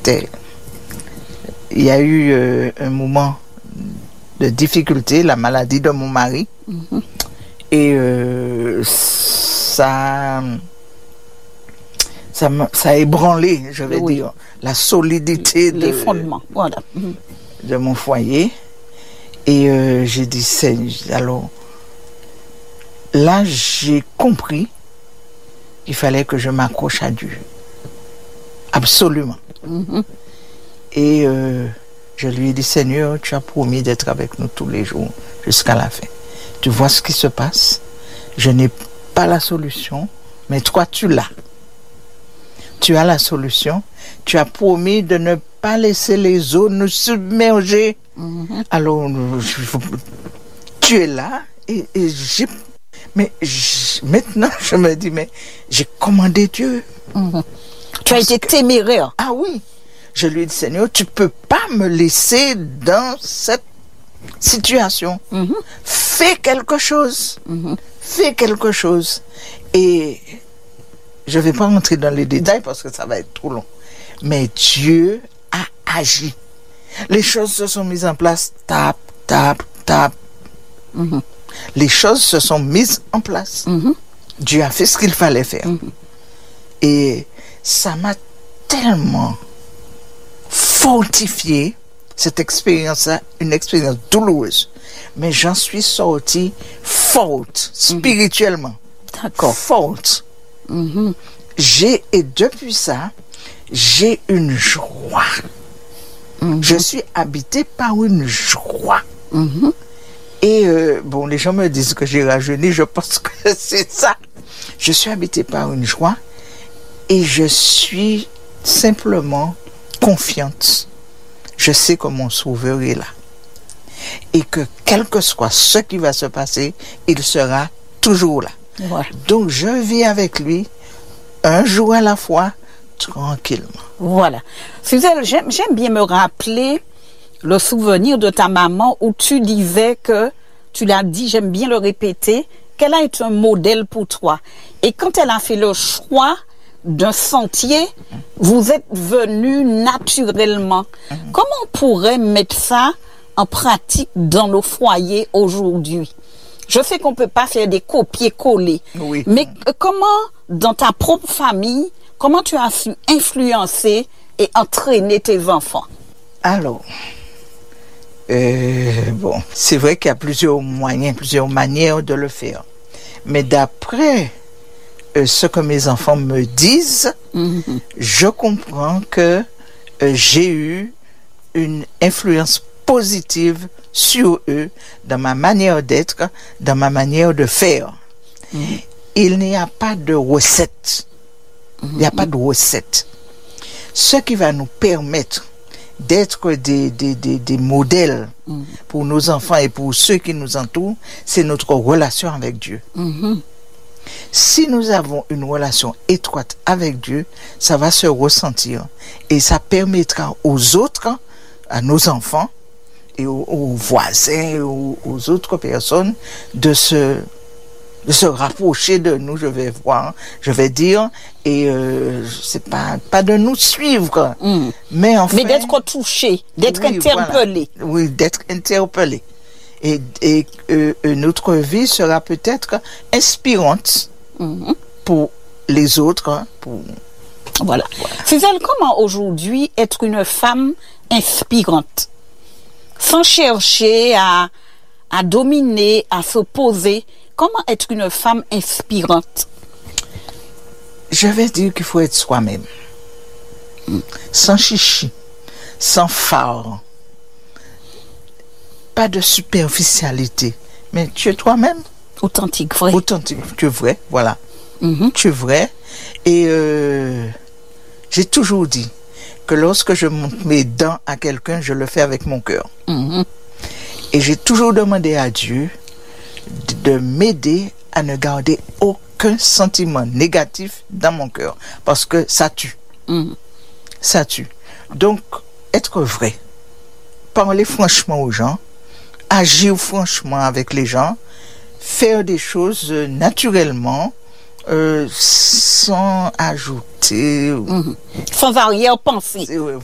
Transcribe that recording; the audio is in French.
il y a eu un moment de difficulté, la maladie de mon mari. Et ça a ébranlé, je vais dire, la solidité les fondements, voilà. De mon foyer. Et j'ai dit, alors, là, j'ai compris qu'il fallait que je m'accroche à Dieu. Absolument. Et je lui ai dit, Seigneur, tu as promis d'être avec nous tous les jours jusqu'à la fin. Tu vois ce qui se passe. Je n'ai pas la solution, mais toi, tu l'as. Tu as la solution. Tu as promis de ne pas laisser les eaux nous submerger. Alors, tu es là et maintenant, je me dis, mais j'ai commandé Dieu. Tu as été téméraire. Ah oui. Je lui ai dit, Seigneur, tu ne peux pas me laisser dans cette situation. Fais quelque chose. Fais quelque chose. Et je ne vais pas rentrer dans les détails parce que ça va être trop long. Mais Dieu a agi. Les choses se sont mises en place. Tap, tap, tap. Les choses se sont mises en place. Dieu a fait ce qu'il fallait faire. Et ça m'a tellement fortifié, cette expérience-là, une expérience douloureuse. Mais j'en suis sortie forte, spirituellement. D'accord. Forte. Et depuis ça, j'ai une joie. Je suis habitée par une joie. Et bon, les gens me disent que j'ai rajeuni, je pense que c'est ça. Je suis habitée par une joie et je suis simplement confiante. Je sais que mon Sauveur est là. Et que quel que soit ce qui va se passer, il sera toujours là. Voilà. Donc je vis avec lui un jour à la fois, tranquillement. Voilà. Suzelle, j'aime bien me rappeler le souvenir de ta maman où tu disais que, tu l'as dit, j'aime bien le répéter, qu'elle a été un modèle pour toi. Et quand elle a fait le choix d'un sentier, vous êtes venu naturellement. Comment on pourrait mettre ça en pratique dans nos foyers aujourd'hui? Je sais qu'on ne peut pas faire des copier-coller, mais comment, dans ta propre famille, comment tu as su influencer et entraîner tes enfants? Alors, bon, c'est vrai qu'il y a plusieurs moyens, plusieurs manières de le faire. Mais d'après ce que mes enfants me disent, je comprends que j'ai eu une influence positive sur eux, dans ma manière d'être, dans ma manière de faire. Il n'y a pas de recette. Il n'y a pas de recette. Ce qui va nous permettre d'être des modèles pour nos enfants et pour ceux qui nous entourent, c'est notre relation avec Dieu. Si nous avons une relation étroite avec Dieu, ça va se ressentir et ça permettra aux autres, à nos enfants et aux voisins, aux autres personnes de se rapprocher de nous, je vais dire, et c'est pas de nous suivre, mais enfin, mais d'être touché, d'être interpellé. Voilà. Oui, d'être interpellé. Et notre vie sera peut-être inspirante pour les autres. Voilà. Suzelle, comment aujourd'hui être une femme inspirante, sans chercher à dominer, à s'opposer? Comment être une femme inspirante? Je vais dire qu'il faut être soi-même. Sans chichi, sans phare. Pas de superficialité. Mais tu es toi-même. Authentique, vrai. Authentique, tu es vrai, voilà. Tu es vrai. Et j'ai toujours dit que lorsque je montre mes dents à quelqu'un, je le fais avec mon cœur. Et j'ai toujours demandé à Dieu de m'aider à ne garder aucun sentiment négatif dans mon cœur. Parce que ça tue. Ça tue. Donc, être vrai. Parler franchement aux gens. Agir franchement avec les gens. Faire des choses naturellement. Sans ajouter. Sans arrière-pensée.